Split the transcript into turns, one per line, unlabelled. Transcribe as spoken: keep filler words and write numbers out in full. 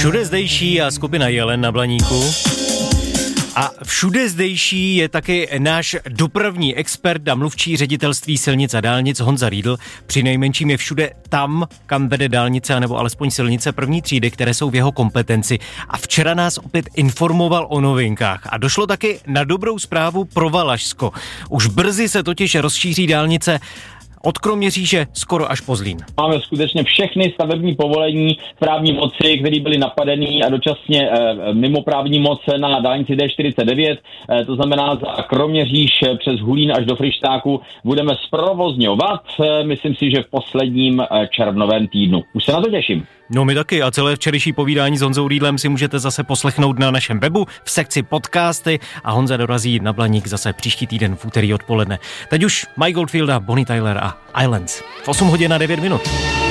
Všude zdejší a skupina Jelen na Blaníku. A všude zdejší je taky náš dopravní expert a mluvčí ředitelství silnic a dálnic Honza Riedl. Přinejmenším je všude tam, kam vede dálnice, anebo alespoň silnice první třídy, které jsou v jeho kompetenci. A včera nás opět informoval o novinkách. A došlo taky na dobrou zprávu pro Valašsko. Už brzy se totiž rozšíří dálnice od Kroměříže skoro až po Zlín.
Máme skutečně všechny stavební povolení právní moci, které byly napadený a dočasně e, mimo právní moc na dálnici D čtyřicet devět. E, to znamená za Kroměříž přes Hulín až do Fryštáku budeme zprovozňovat. E, myslím si, že v posledním e, červnovém týdnu. Už se na to těším.
No my taky a celé včerejší povídání s Honzou Riedlem si můžete zase poslechnout na našem webu v sekci podcasty a Honza dorazí na Blaník zase příští týden v úterý odpoledne. Teď už Mike Goldfield a Bonnie Tyler a Islands. V osm hodin a devět minut.